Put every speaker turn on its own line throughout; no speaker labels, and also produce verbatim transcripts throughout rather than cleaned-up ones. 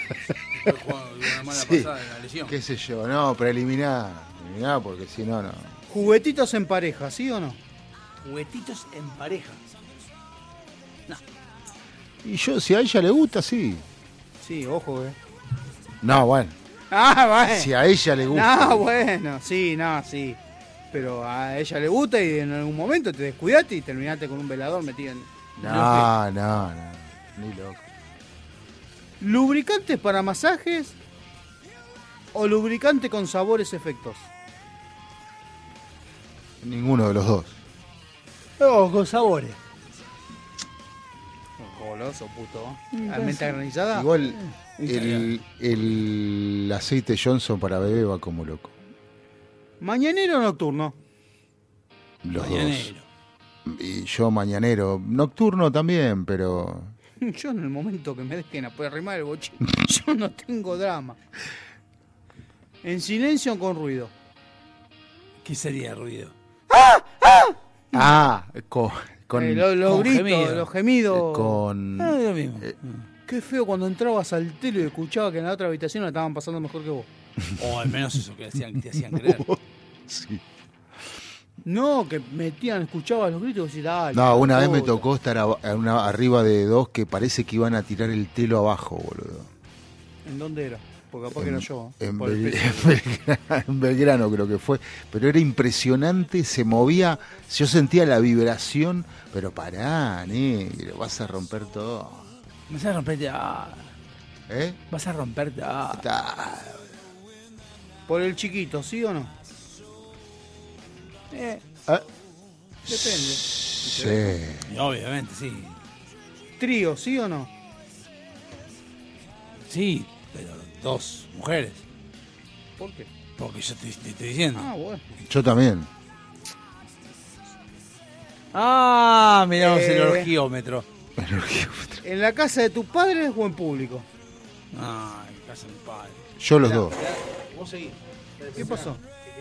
Una mala
Sí,
pasada, una lesión.
qué sé yo, no, preliminar, preliminar porque si no, no.
Juguetitos en pareja, ¿sí o no?
Juguetitos en pareja.
Y yo, si a ella le gusta, sí.
Sí, ojo, eh.
No, bueno,
Ah, bueno.
si a ella le gusta.
No, bueno, sí, no, sí. Pero a ella le gusta y en algún momento te descuidaste y terminaste con un velador metido en...
No, no, no, ni loco.
¿Lubricantes para masajes o lubricante con sabores efectos?
Ninguno de los dos.
No, con sabores.
Goloso, puto. ¿Almenta granizada?
Igual el, el aceite Johnson para bebé va como loco.
¿Mañanero o nocturno?
Los
Mañanero.
dos. Y yo mañanero. Nocturno también, pero...
Yo en el momento que me dejen a poder arrimar el bochín, yo no tengo drama. ¿En silencio o con ruido?
¿Qué sería ruido?
Ah, con... con
Eh, los los
con
gritos,
gemido.
los gemidos.
con...
Ah, es lo mismo.
Eh,
Qué feo cuando entrabas al telo y escuchabas que en la otra habitación la estaban pasando mejor que vos.
O al menos eso que hacían, te hacían creer.
Sí.
No, que metían, escuchabas los gritos y decías, dale.
No, una vez me
puta.
tocó estar a- a una- arriba de dos que parece que iban a tirar el telo abajo, boludo.
¿En dónde era? Porque capaz que era yo. ¿eh?
En,
Por el
Bel-
peso.
en Belgrano, en Belgrano creo que fue, pero era impresionante, se movía, yo sentía la vibración, pero pará, negro, vas a romper todo.
Vas a romperte. Ah,
¿Eh?
vas a romperte. Ah.
Está-
Por el chiquito, ¿sí o no? Eh,
ah,
depende.
Sí.
Y obviamente, sí.
Trío, ¿sí o no?
Sí, pero dos mujeres.
¿Por qué?
Porque yo te, te estoy diciendo.
Ah, bueno.
Yo también.
Ah, miramos
Eh.
el orgiómetro.
¿En la casa de tus padres o en público?
Ah, en casa de mi padre.
Yo los dos.
Vos seguís.
¿Qué pasó?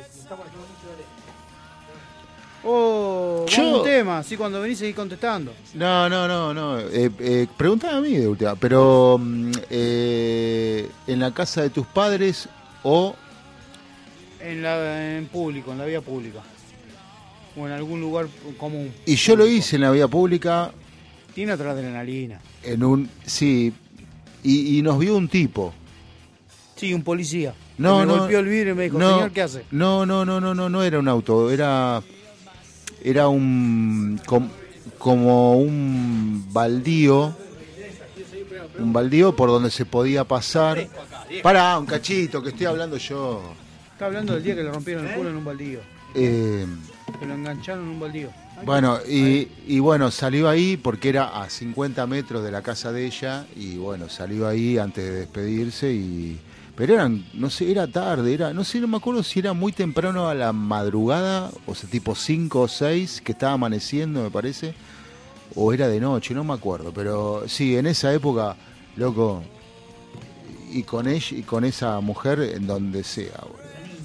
Oh,
Yo-
vamos a un tema, así cuando venís seguís contestando.
No, no, no, no. Eh, eh, preguntame a mí de última, pero mm, eh, en la casa de tus padres o
En, la, en público, en la vía pública. O en algún lugar común.
y yo lo
público.
hice en la vía pública
Tiene otra adrenalina.
en un sí y, y nos vio un tipo.
Sí, un policía.
No,
que me
no.
golpeó el vidrio y me dijo,
no,
señor, ¿qué hace?
No, no, no, no, no, no era un auto, era era un com- como un baldío, un baldío por donde se podía pasar. Pará, un cachito, que estoy hablando yo.
Está hablando del día que le rompieron el culo en un baldío.
Eh,
Que lo engancharon en un baldío.
bueno, y, y bueno, salió ahí porque era a cincuenta metros de la casa de ella y bueno, salió ahí antes de despedirse y... Pero eran, no sé, era tarde, era, no sé, no me acuerdo si era muy temprano a la madrugada, o sea, tipo cinco o seis, que estaba amaneciendo, me parece, o era de noche, no me acuerdo, pero sí, en esa época, loco, y con ella, y con esa mujer en donde sea, boludo.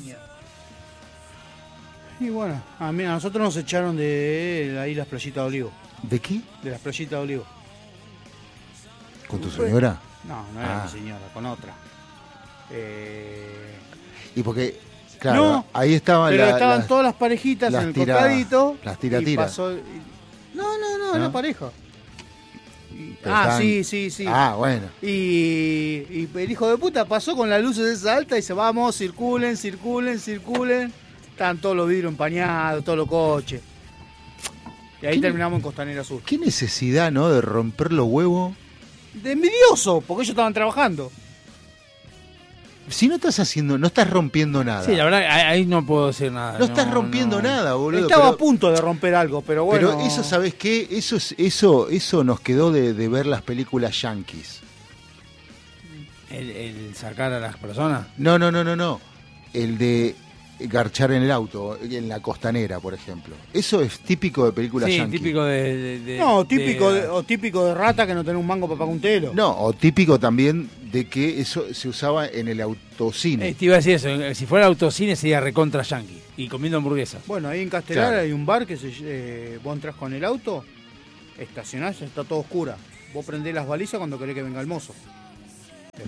Y bueno, a, mí, a nosotros nos echaron de ahí las playitas de Olivo.
¿De qué?
De las playitas de Olivo.
¿Con tu señora?
No, no era
Ah.
mi señora, con otra. Eh,
Y porque, claro,
No,
ahí estaban
pero
la-
estaban
las-
todas las parejitas
las
en el
tira-
costadito.
las tira,
y
tira.
pasó- y- No, no, no,
¿No?
era pareja. Y-
Pero
ah,
estaban-
sí, sí, sí.
Ah, bueno.
Y, y el hijo de puta pasó con las luces de esa alta y dice, vamos, circulen, circulen, circulen. Estaban todos los vidrios empañados, todos los coches. Y ahí
¿Qué-
terminamos en Costanera Sur.
¿Qué necesidad, no, de romper los huevos?
De envidioso, porque ellos estaban trabajando.
Si no estás haciendo, no estás rompiendo nada.
Sí, la verdad, ahí, ahí no puedo decir nada.
no estás rompiendo
no.
nada, boludo.
Estaba
pero,
a punto de romper algo, pero bueno.
pero eso, ¿sabes qué? Eso es, eso, eso nos quedó de, de ver las películas yankees.
El, el sacar a las personas.
No, no, no, no, no. El de garchar en el auto, en la costanera, por ejemplo. Eso es típico de películas
Sí,
yankees.
típico de, de- de-
No, típico
de-
de, o típico de rata que no tiene un mango para pagar un telo.
No, o típico también de que eso se usaba en el autocine.
Eh, te iba a decir eso, eh, si fuera autocine sería recontra yankee y comiendo hamburguesas.
Bueno, ahí en Castelar
Claro.
hay un bar que se, eh, vos entras con el auto, estacionás, está todo oscura. Vos prendés las balizas cuando querés que venga el mozo. Después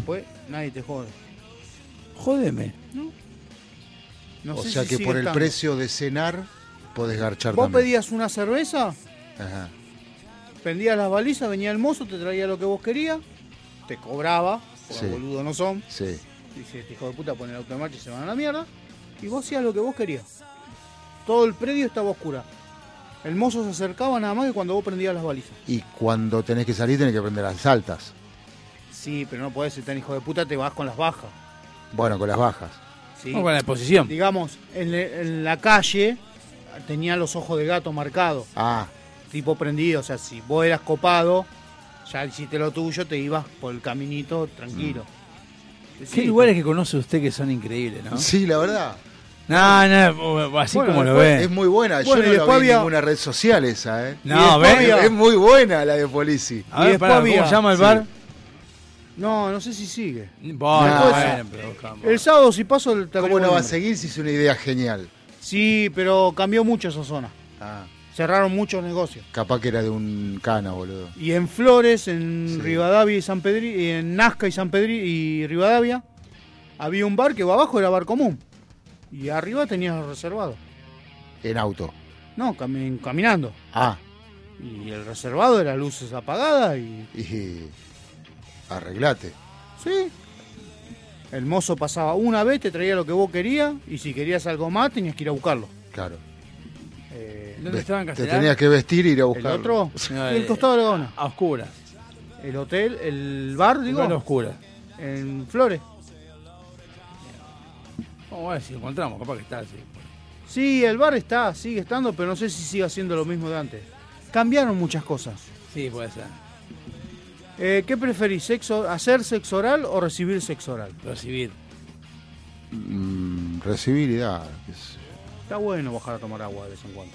después nadie te jode.
Jódeme.
No
o
sé
sea
si
que
sigue
por el
estando.
precio de cenar podés garchar
Vos
también.
pedías una cerveza,
Ajá.
prendías las balizas, venía el mozo, te traía lo que vos querías, te cobraba, porque
Sí.
boludos no son.
Sí.
Dice, este hijo de puta pone el auto en marcha y se van a la mierda. Y vos hacías lo que vos querías. Todo el predio estaba oscura. El mozo se acercaba nada más que cuando vos prendías las balizas.
Y cuando tenés que salir tenés que prender las altas.
Sí, pero no podés ser tan hijo de puta, te vas con las bajas.
Bueno, con las bajas.
Sí.
Vamos con la exposición.
Digamos, en, le- en la calle tenía los ojos de gato marcados,
Ah,
tipo prendido. O sea, si vos eras copado, ya hiciste lo tuyo, te ibas por el caminito tranquilo.
Qué
Sí,
lugares que conoce usted que son increíbles, ¿no?
sí, la verdad.
No, no, así
Bueno,
como lo
después
ve.
Es muy buena. Yo
Bueno, y
no la
después
vi en
había-
ninguna red social esa, ¿eh?
No,
y después
ve.
había-
Es muy buena la de Polici.
A
y
ver,
después
pará, ¿cómo
había-
se llama el
sí.
bar?
No, no sé si sigue.
Bueno,
Después-
bueno, pero buscamos.
El sábado si paso el te
¿Cómo
averiguo
no
el
va a
nombre.
seguir si es una idea genial?
Sí, pero cambió mucho esa zona.
Ah,
Cerraron muchos negocios.
capaz que era de un cana, boludo.
Y en Flores, en
Sí.
Rivadavia y San Pedri, y en Nazca y San Pedri y Rivadavia, había un bar que abajo era bar común. Y arriba tenías reservado.
En auto.
No, cami- caminando.
Ah,
Y el reservado era luces apagadas y.
y arreglate.
Sí. El mozo pasaba una vez, te traía lo que vos querías, y si querías algo más tenías que ir a buscarlo.
Claro.
Eh,
¿Dónde estaban
Te
Castelar?
tenías que vestir y ir a
el
buscarlo.
otro,
No,
el
eh,
costado de la Gaona.
A oscuras.
El hotel, el bar, digo,
Digo, a oscuras.
en Flores.
Vamos a ver si lo encontramos, capaz que está así.
Sí, el bar está, sigue estando, pero no sé si sigue haciendo lo mismo de antes. Cambiaron muchas cosas.
Sí, puede ser.
Eh, ¿Qué preferís, sexo, hacer sexo oral o recibir sexo oral?
Recibir.
Mm, recibir y dar. qué sé.
Está bueno bajar a tomar agua de vez en cuando.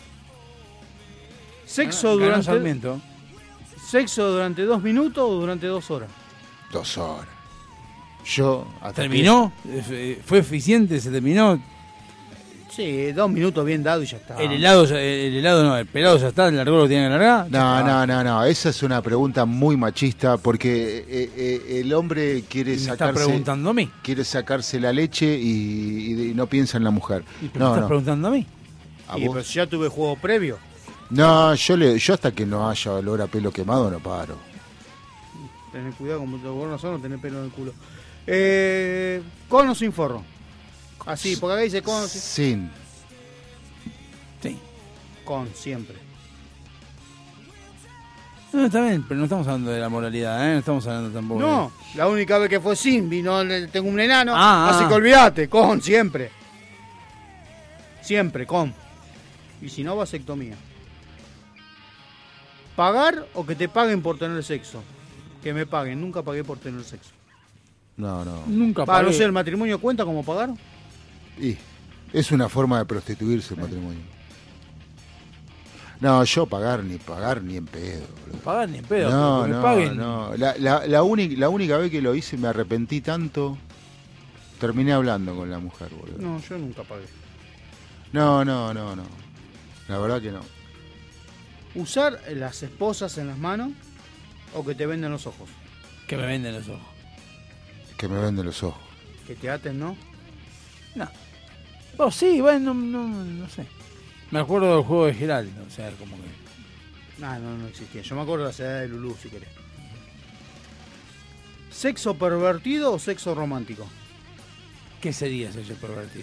Sexo
Ganó
durante,
Sarmiento.
sexo durante dos minutos o durante dos horas.
Dos horas. Yo, hasta
¿Terminó? Eh, ¿Fue eficiente? ¿Se terminó?
Sí, dos minutos bien dado y ya está.
El helado, ya- el helado no, el pelado ya está, el largó lo que tiene que largar.
que-
Ya
No,
está.
no, no, no. Esa es una pregunta muy machista porque eh, eh, el hombre quiere
Y me estás
sacarse,
preguntando a mí.
quiere sacarse la leche y, y no piensa en la mujer.
¿Y pero me
No,
estás
no.
preguntando a mí?
¿A
Y,
vos?
pero si ya tuve juego previo.
No, yo le, yo hasta que no haya olor a pelo quemado no paro.
Tener cuidado con vos no sos, no tenés pelo en el culo. Eh, ¿Con o sin forro? Así, porque acá dice con, sin-
Sin.
Sí.
con siempre.
No, está bien, pero no estamos hablando de la moralidad, ¿eh? No estamos hablando tampoco.
No, la única vez que fue sin, vino, le- tengo un enano,
Ah,
así
ah.
que olvídate, con, siempre. Siempre, con. Y si no, vasectomía. ¿Pagar o que te paguen por tener sexo? Que me paguen, nunca pagué por tener sexo.
No, no.
De... Nunca
Va, no
pagué.
sé, ¿el matrimonio cuenta como pagar?
Y es una forma de prostituirse el matrimonio. No, yo pagar ni pagar ni en pedo. boludo.
Pagar ni en pedo,
No,
pero que me
no,
paguen.
no. La, la, la, única, la única vez que lo hice me arrepentí tanto. Terminé hablando con la mujer, boludo.
No, yo nunca pagué.
No, no, no, no. La verdad que no.
¿Usar las esposas en las manos o que te venden los ojos?
Que me venden los ojos.
Que me venden los ojos.
Que te aten, ¿no?
No. Oh, sí, bueno, no, no, no sé. Me acuerdo del juego de Geraldo, o sea, como que...
Ah, no, no existía. Yo me acuerdo de la ciudad de Lulú, si querés. ¿Sexo pervertido o sexo romántico?
¿Qué sería sexo pervertido?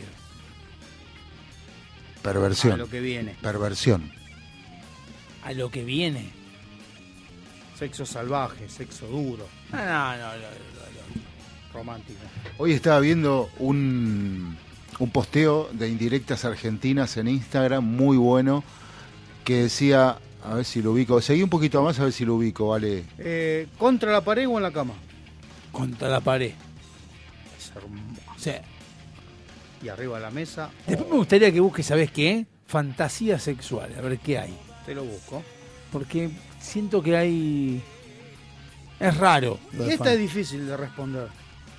Perversión.
A lo que viene.
Perversión.
A lo que viene.
Sexo salvaje, sexo duro,
Ah, no, no, no, no, no.
romántico.
Hoy estaba viendo un, un posteo de indirectas argentinas en Instagram, muy bueno, que decía, a ver si lo ubico, seguí un poquito más a ver si lo ubico, vale.
Eh, ¿Contra la pared o en la cama?
Contra la pared.
Es hermoso.
O sea,
Y arriba de la mesa,
después me gustaría que busques, ¿sabes qué? Fantasías sexuales, a ver qué hay.
te lo busco.
Porque siento que hay... Es raro. lo
Y
de
esta
fan-
es difícil de responder.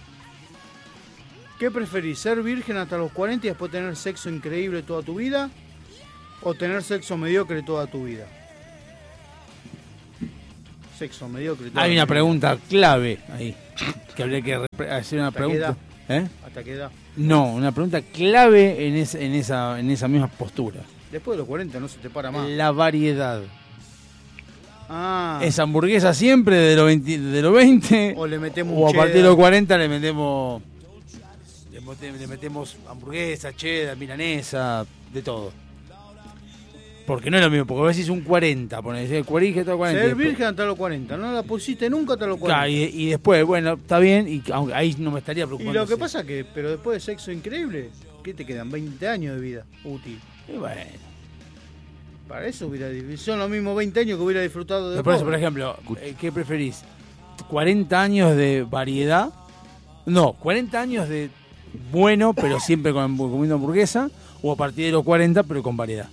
¿Qué preferís? ¿Ser virgen hasta los cuarenta y después tener sexo increíble toda tu vida? ¿O tener sexo mediocre toda tu vida? Sexo mediocre.
Hay una pregunta clave ahí. Que habría que repre- hacer una
¿Hasta
pregunta. ¿Eh?
¿Hasta qué edad?
No, una pregunta clave en, es- en, esa, en esa misma postura.
Después de los cuarenta no se te para más.
La variedad.
Ah.
¿Es hamburguesa siempre de los veinte, de los veinte
O le metemos
o
un
a partir de
cheddar.
los cuarenta le metemos le, mete- le metemos hamburguesa, cheddar, milanesa, de todo? Porque no es lo mismo, porque a veces un cuarenta, pones el cuarenta hasta cuarenta.
Ser
y después-
virgen hasta los cuarenta. No la pusiste nunca hasta los
Claro,
cuarenta.
y, y después, bueno, está bien, y aunque ahí no me estaría
Y
preocupando.
lo que
si-
pasa que, pero después de sexo increíble, ¿qué te quedan? veinte años de vida útil.
y bueno.
Para eso hubiera son los mismos veinte años que hubiera disfrutado de
Por eso, por
pobre.
ejemplo, eh, ¿qué preferís? ¿cuarenta años de variedad? No, cuarenta años de bueno, pero siempre con, comiendo hamburguesa, o a partir de los cuarenta, pero con variedad.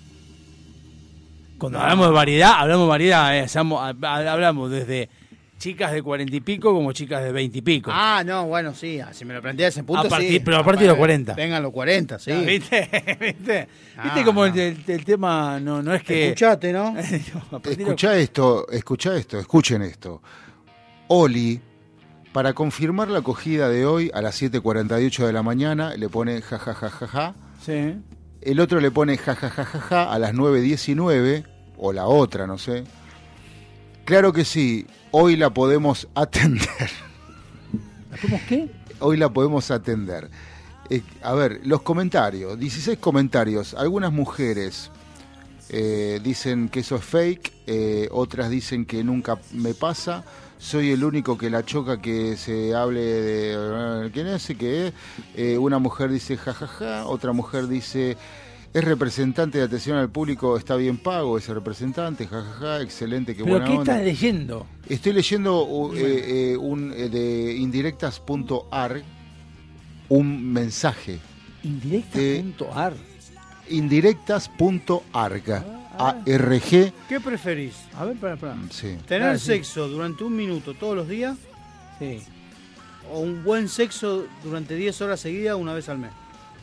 Cuando hablamos de variedad, hablamos de variedad, eh, seamos- a- a- hablamos desde chicas de cuarenta y pico como chicas de veinte y pico.
Ah, no, bueno, sí, ah, si me lo planteas ese punto,
A partir-
sí.
pero a partir de los cuarenta.
Vengan los cuarenta, sí.
¿Viste? ¿Viste?
Ah,
¿Viste como
no.
el, el- el tema no, no es que...
Escuchate, ¿no?
No, a partir de-
Escuchá esto, escuchá esto, escuchen esto. Oli, para confirmar la acogida de hoy a las siete cuarenta y ocho de la mañana, le pone jajajajaja.
Sí.
El otro le pone jajajajaja a las nueve diecinueve, o la otra, no sé. Claro que sí, hoy la podemos atender.
¿Cómo qué?
Hoy la podemos atender. Eh, a ver, los comentarios, dieciséis comentarios. Algunas mujeres eh, dicen que eso es fake, eh, otras dicen que nunca me pasa. Soy el único que la choca que se hable de... eh, ¿Quién es? ¿Qué es? Eh, una mujer dice jajaja, otra mujer dice... Es representante de atención al público, está bien pago ese representante, jajaja, excelente, qué
¿Pero
buena
qué
onda.
estás leyendo?
Estoy leyendo uh, eh, eh, un eh, de indirectas punto ar un mensaje.
Indirecta.ar.
indirectas punto arg.
Ah.
A R G.
¿Qué preferís?
A ver, para, para.
Sí.
¿Tener
Ah, sí.
sexo durante un minuto todos los días
Sí.
o un buen sexo durante diez horas seguidas una vez al mes?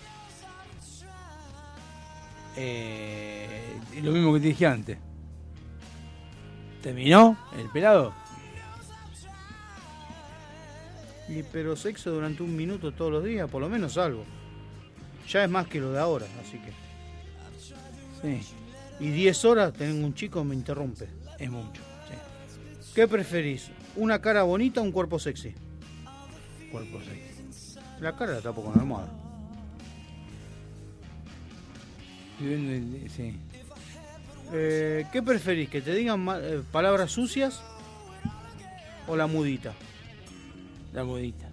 Eh, lo mismo que te dije antes. ¿Terminó el pelado?
Y, pero sexo durante un minuto todos los días, por lo menos algo. Ya es más que lo de ahora, así que.
Sí,
Y diez horas tener un chico me interrumpe.
es mucho. Sí.
¿Qué preferís? ¿Una cara bonita o un cuerpo sexy?
Cuerpo sexy.
La cara la tapo con la almohada.
Estoy viendo el- Sí.
Eh, ¿Qué preferís? ¿Que te digan ma- eh, palabras sucias o la mudita?
La modita.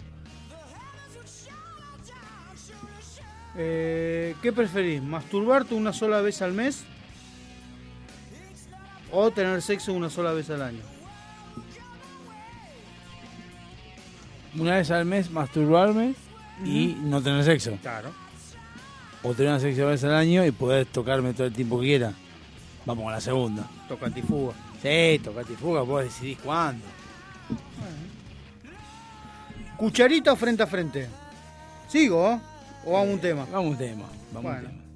Eh, ¿Qué preferís? ¿Masturbarte una sola vez al mes o tener sexo una sola vez al año?
Una vez al mes masturbarme y no tener sexo.
Claro.
O tener sexo una vez al año y poder tocarme todo el tiempo que quiera. Vamos con la segunda.
Tocantifuga.
Sí, tocate y fuga, vos decidís cuándo.
¿Cucharita o frente a frente? ¿Sigo? ¿O vamos a un tema?
Vamos a un tema. Vamos a un
Bueno.
tema.